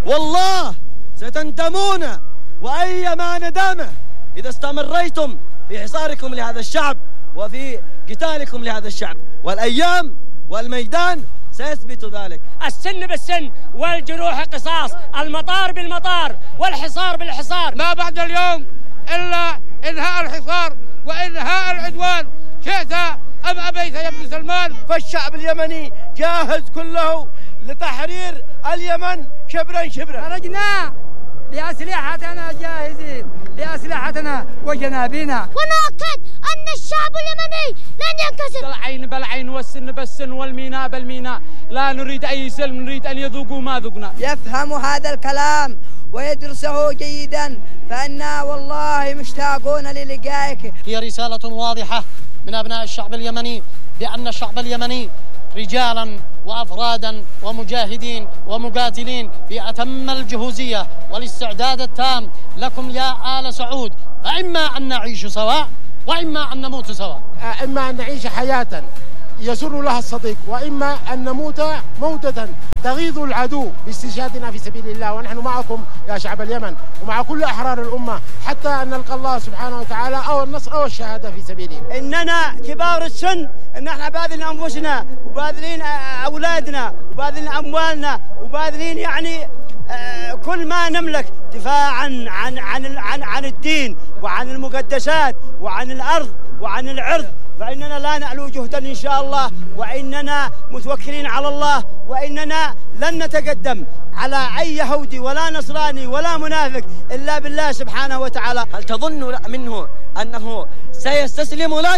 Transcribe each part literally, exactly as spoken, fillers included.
والله ستندمون وأيما ندامة إذا استمريتم في حصاركم لهذا الشعب وفي قتالكم لهذا الشعب، والأيام والميدان سيثبت ذلك. السن بالسن والجروح قصاص، المطار بالمطار والحصار بالحصار. ما بعد اليوم إلا إنهاء الحصار وإنهاء العدوان، شئت أم أبيت يا ابن سلمان. فالشعب اليمني جاهز كله لتحرير اليمن شبرا شبرا. خرجنا بأسلحتنا جاهزين، بأسلحتنا وجنابنا، ونؤكد أن الشعب اليمني لن ينكسر. العين بالعين والسن بالسن والميناء بالميناء، لا نريد أي سلم، نريد أن يذوقوا ما ذقنا. يفهم هذا الكلام ويدرسه جيدا، فإنا والله مشتاقون للقائك. هي رسالة واضحة من أبناء الشعب اليمني بأن الشعب اليمني رجالا وأفرادا ومجاهدين ومقاتلين في أتم الجهوزية والاستعداد التام لكم يا آل سعود، فإما أن نعيش سواء وإما أن نموت سواء. إما أن نعيش حياة يسر لها الصديق، وإما أن نموت موتة تغيظ العدو باستشهادنا في سبيل الله. ونحن معكم يا شعب اليمن ومع كل أحرار الأمة حتى أن نلقى الله سبحانه وتعالى أو النصر أو الشهادة في سبيله. إننا كبار السن، إن احنا باذلين أنفسنا وباذلين أولادنا وباذلين أموالنا وباذلين يعني كل ما نملك دفاعا عن عن عن عن الدين وعن المقدسات وعن الأرض وعن العرض، فإننا لا نعلو جهدا إن شاء الله، وإننا متوكلين على الله، وإننا لن نتقدم على أي يهودي ولا نصراني ولا منافق إلا بالله سبحانه وتعالى. هل تظن منه أنه سيستسلم لك؟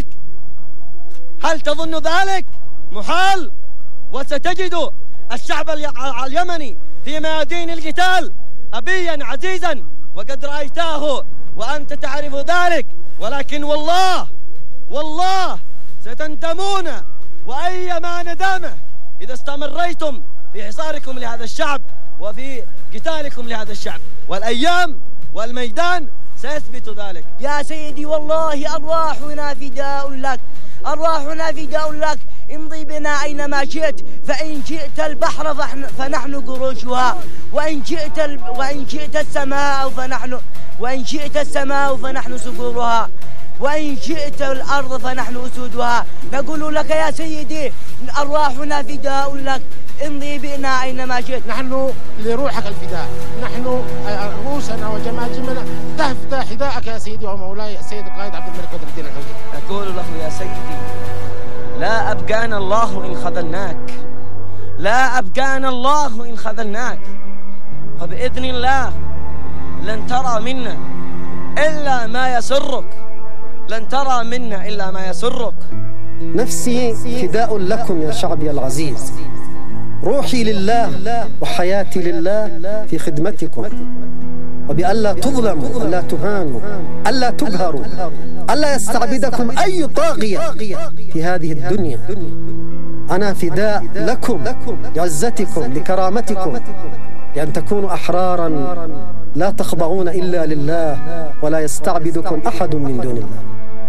هل تظن ذلك؟ محال. وستجد الشعب اليمني في ميادين القتال أبيا عزيزا، وقد رأيتاه وأنت تعرف ذلك، ولكن والله والله ستندمون وأيما ندامة إذا استمريتم في حصاركم لهذا الشعب وفي قتالكم لهذا الشعب، والأيام والميدان سيثبت ذلك. يا سيدي والله أرواحنا فداء لك، أرواحنا فداء لك، امضي بنا أينما شئت، فإن شئت البحر فنحن قروشها، وإن شئت ال... وإن شئت السماء فنحن وإن شئت السماء فنحن صقورها، وإن شئت الأرض فنحن أسودها. نقول لك يا سيدي أرواحنا فداء لك، امضي بنا أينما شئت. نحن لروحك الفداء، نحن رؤوسنا وجماجمنا تهف حذاءك يا سيدي ومولاي السيد القائد عبد الملك بدر الدين الحوثي. أقول له يا سيدي لا أبقانا الله إن خذلناك، لا أبقانا الله إن خذلناك، فبإذن الله لن ترى منا إلا ما يسرك، لن ترى منا إلا ما يسرك. نفسي فداء لكم يا شعبي العزيز، روحي لله وحياتي لله في خدمتكم، وبألا تظلموا، ألا تهانوا، ألا تقهروا، ألا يستعبدكم أي طاغية في هذه الدنيا. أنا فداء لكم، لعزتكم، لكرامتكم، لأن تكونوا أحرارا لا تخضعون إلا لله ولا يستعبدكم أحد من دون الله.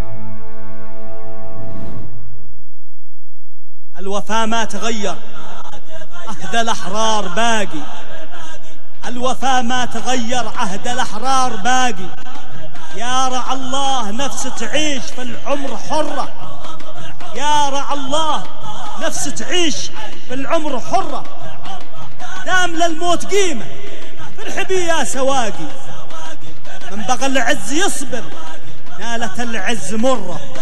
الوفاء ما تغير، عهد الأحرار باقي. الوفاء ما تغير، عهد الأحرار باقي. يا رعى الله نفس تعيش في العمر حرة، يا رعى الله نفس تعيش في العمر حرة، دام للموت قيمة في الحبي يا سواقي، من بغى العز يصبر نالت العز مرة.